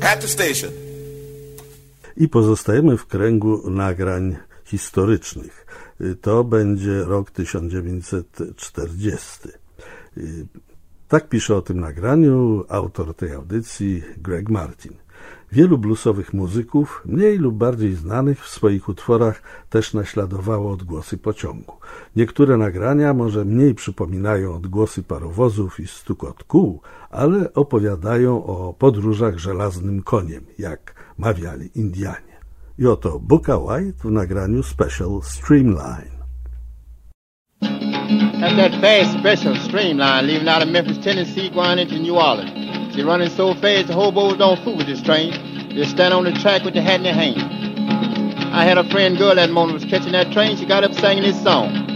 at the station. I pozostajemy w kręgu nagrań historycznych. To będzie rok 1940. Tak pisze o tym nagraniu autor tej audycji Greg Martin. Wielu bluesowych muzyków, mniej lub bardziej znanych, w swoich utworach też naśladowało odgłosy pociągu. Niektóre nagrania może mniej przypominają odgłosy parowozów i stukot kół, ale opowiadają o podróżach żelaznym koniem, jak mawiali Indianie. I oto Booker White w nagraniu Special Streamline. That's that fast Special Streamline leaving out of Memphis, Tennessee, going into New Orleans. She's running so fast the hobos don't fool with this train. They stand on the track with their hat in their hand. I had a friend girl that morning was catching that train. She got up singing this song.